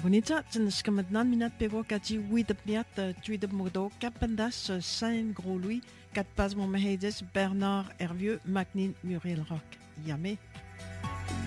Gunita, ten skamadnan minat pevo kati widap niat tuidap modo kapandas Saint Gros Louis, kat pas mon mahedes Bernard Hervieux, Macnin Muriel Rock. Yamé.